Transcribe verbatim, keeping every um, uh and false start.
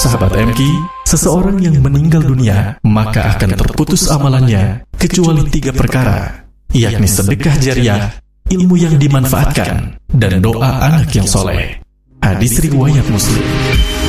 Sahabat M K, seseorang yang meninggal dunia maka akan terputus amalannya kecuali tiga perkara, yakni sedekah jariah, ilmu yang dimanfaatkan, dan doa anak yang soleh. Hadis riwayat Muslim.